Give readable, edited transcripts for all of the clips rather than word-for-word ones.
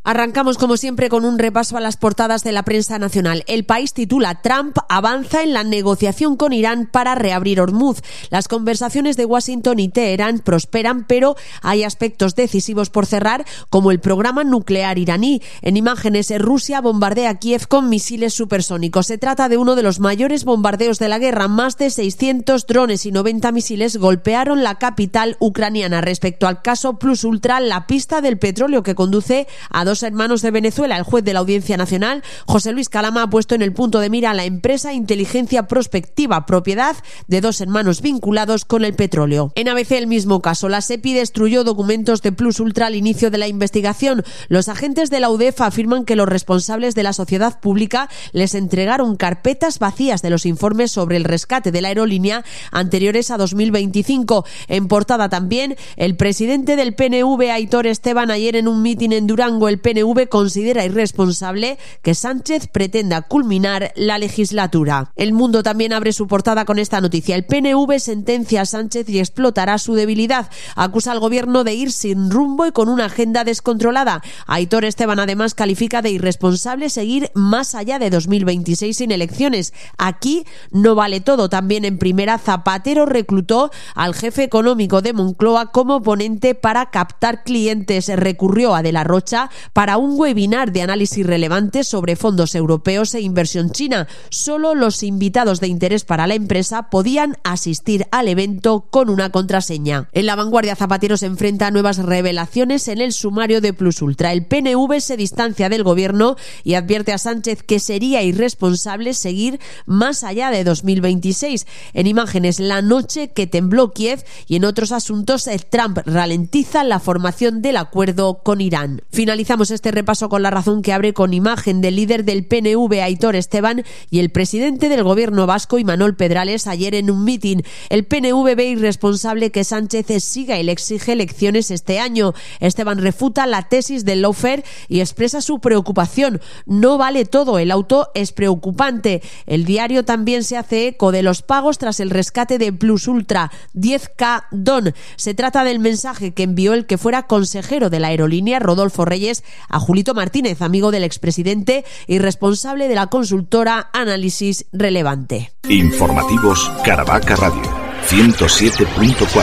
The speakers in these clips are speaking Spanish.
Arrancamos como siempre con un repaso a las portadas de la prensa nacional. El País titula: Trump avanza en la negociación con Irán para reabrir Hormuz. Las conversaciones de Washington y Teherán prosperan, pero hay aspectos decisivos por cerrar, como el programa nuclear iraní. En imágenes, Rusia bombardea Kiev con misiles supersónicos. Se trata de uno de los mayores bombardeos de la guerra. Más de 600 drones y 90 misiles golpearon la capital ucraniana. Respecto al caso Plus Ultra, la pista del petróleo que conduce a dos hermanos de Venezuela, el juez de la Audiencia Nacional, José Luis Calama, ha puesto en el punto de mira a la empresa Inteligencia Prospectiva, propiedad de dos hermanos vinculados con el petróleo. En ABC, el mismo caso. La SEPI destruyó documentos de Plus Ultra al inicio de la investigación. Los agentes de la UDEF afirman que los responsables de la sociedad pública les entregaron carpetas vacías de los informes sobre el rescate de la aerolínea anteriores a 2025. En portada también, el presidente del PNV, Aitor Esteban, ayer en un mitin en Durango. El PNV considera irresponsable que Sánchez pretenda culminar la legislatura. El Mundo también abre su portada con esta noticia: el PNV sentencia a Sánchez y explotará su debilidad. Acusa al gobierno de ir sin rumbo y con una agenda descontrolada. Aitor Esteban además califica de irresponsable seguir más allá de 2026 sin elecciones. Aquí no vale todo. También en Primera, Zapatero reclutó al jefe económico de Moncloa como ponente para captar clientes. Recurrió a De la Rocha para un webinar de análisis relevante sobre fondos europeos e inversión china. Solo los invitados de interés para la empresa podían asistir al evento con una contraseña. En La Vanguardia, Zapatero se enfrenta a nuevas revelaciones en el sumario de Plus Ultra. El PNV se distancia del gobierno y advierte a Sánchez que sería irresponsable seguir más allá de 2026. En imágenes, la noche que tembló Kiev, y en otros asuntos, Trump ralentiza la formación del acuerdo con Irán. Finalizamos este repaso con La Razón, que abre con imagen del líder del PNV, Aitor Esteban, y el presidente del gobierno vasco, Imanol Pedrales, ayer en un mitin. El PNV ve irresponsable que Sánchez siga y le exige elecciones este año. Esteban refuta la tesis del lawfare y expresa su preocupación. No vale todo, el auto es preocupante. El Diario también se hace eco de los pagos tras el rescate de Plus Ultra, 10.000 don. Se trata del mensaje que envió el que fuera consejero de la aerolínea, Rodolfo Reyes, a Julito Martínez, amigo del expresidente y responsable de la consultora Análisis Relevante. Informativos Caravaca Radio 107.4.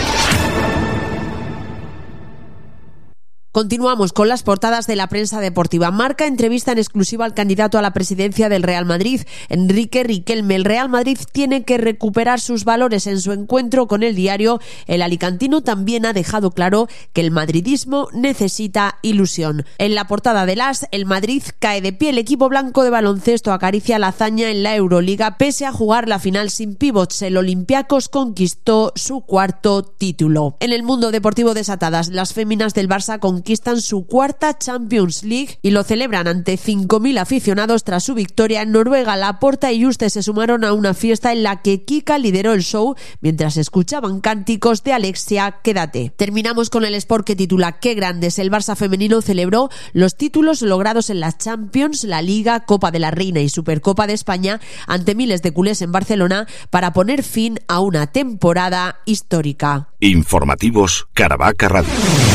Continuamos con las portadas de la prensa deportiva. Marca entrevista en exclusiva al candidato a la presidencia del Real Madrid, Enrique Riquelme. El Real Madrid tiene que recuperar sus valores. En su encuentro con el Diario, el alicantino también ha dejado claro que el madridismo necesita ilusión. En la portada de L'As, el Madrid cae de pie. El equipo blanco de baloncesto acaricia la hazaña en la Euroliga pese a jugar la final sin pivots. El Olympiacos conquistó su cuarto título. En el mundo deportivo, desatadas, las féminas del Barça conquistan su cuarta Champions League y lo celebran ante 5.000 aficionados tras su victoria en Noruega. Laporta y Juste se sumaron a una fiesta en la que Kika lideró el show mientras escuchaban cánticos de Alexia, quédate. Terminamos con el Sport, que titula: qué grandes. El Barça femenino celebró los títulos logrados en las Champions, la Liga, Copa de la Reina y Supercopa de España ante miles de culés en Barcelona para poner fin a una temporada histórica. Informativos Caravaca Radio.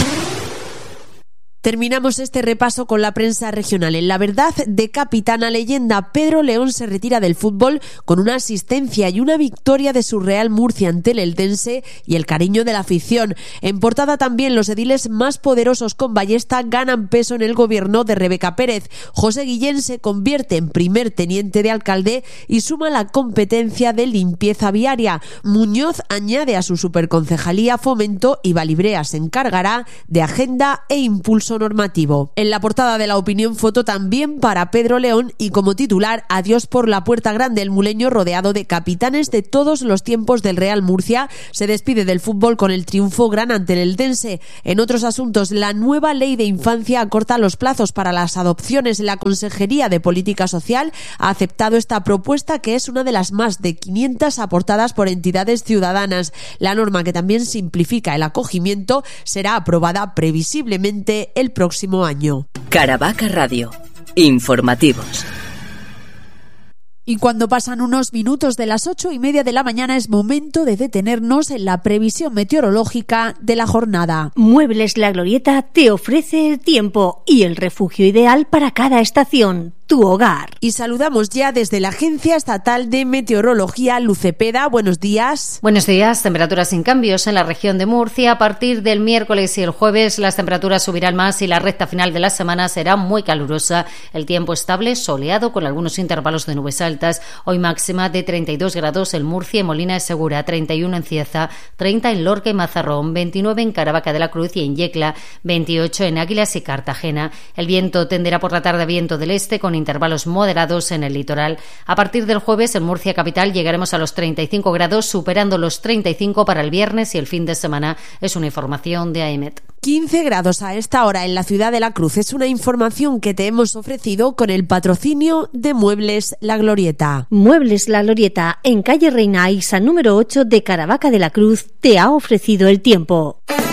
Terminamos este repaso con la prensa regional. En La Verdad, de capitana leyenda, Pedro León se retira del fútbol con una asistencia y una victoria de su Real Murcia ante el Eldense y el cariño de la afición. En portada también, los ediles más poderosos con Ballesta ganan peso en el gobierno de Rebeca Pérez. José Guillén se convierte en primer teniente de alcalde y suma la competencia de limpieza viaria. Muñoz añade a su superconcejalía Fomento y Valibrea se encargará de agenda e impulso normativo. En la portada de La Opinión, foto también para Pedro León y como titular: adiós por la puerta grande. El muleño, rodeado de capitanes de todos los tiempos del Real Murcia, se despide del fútbol con el triunfo gran ante el Eldense. En otros asuntos, la nueva ley de infancia acorta los plazos para las adopciones. La Consejería de Política Social ha aceptado esta propuesta, que es una de las más de 500 aportadas por entidades ciudadanas. La norma, que también simplifica el acogimiento, será aprobada previsiblemente el próximo año. Caravaca Radio. Informativos. Y cuando pasan unos minutos de las 8:30 de la mañana es momento de detenernos en la previsión meteorológica de la jornada. Muebles La Glorieta te ofrece el tiempo y el refugio ideal para cada estación. Tu hogar. Y saludamos ya desde la Agencia Estatal de Meteorología, Luz Cepeda. Buenos días. Buenos días. Temperaturas sin cambios en la región de Murcia. A partir del miércoles y el jueves las temperaturas subirán más y la recta final de la semana será muy calurosa. El tiempo estable, soleado con algunos intervalos de nubes altas. Hoy máxima de 32 grados en Murcia y Molina de Segura, 31 en Cieza, 30 en Lorca y Mazarrón, 29 en Caravaca de la Cruz y en Yecla, 28 en Águilas y Cartagena. El viento tenderá por la tarde a viento del este con intervalos moderados en el litoral. A partir del jueves en Murcia capital llegaremos a los 35 grados, superando los 35 para el viernes y el fin de semana. Es una información de AEMET. 15 grados a esta hora en la ciudad de La Cruz. Es una información que te hemos ofrecido con el patrocinio de Muebles La Glorieta. Muebles La Glorieta, en calle Reina Aixa número 8 de Caravaca de la Cruz, te ha ofrecido el tiempo.